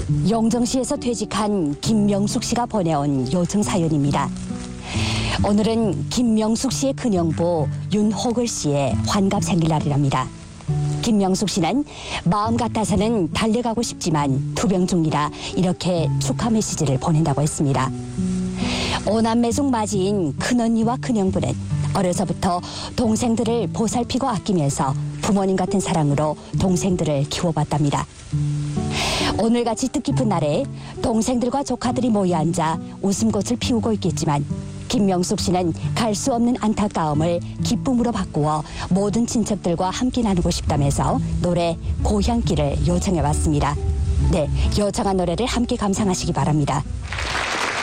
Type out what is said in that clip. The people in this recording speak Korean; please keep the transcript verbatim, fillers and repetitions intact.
영정시에서 퇴직한 김명숙 씨가 보내온 요청 사연입니다. 오늘은 김명숙 씨의 큰형부 윤호글 씨의 환갑 생일날이랍니다. 김명숙 씨는 마음 같아서는 달려가고 싶지만 투병 중이라 이렇게 축하 메시지를 보낸다고 했습니다. 오남매 중 맞이인 큰언니와 큰형부는 어려서부터 동생들을 보살피고 아끼면서 부모님 같은 사랑으로 동생들을 키워봤답니다. 오늘같이 뜻깊은 날에 동생들과 조카들이 모여 앉아 웃음꽃을 피우고 있겠지만 김명숙 씨는 갈 수 없는 안타까움을 기쁨으로 바꾸어 모든 친척들과 함께 나누고 싶다면서 노래 고향길을 요청해왔습니다. 네, 요청한 노래를 함께 감상하시기 바랍니다.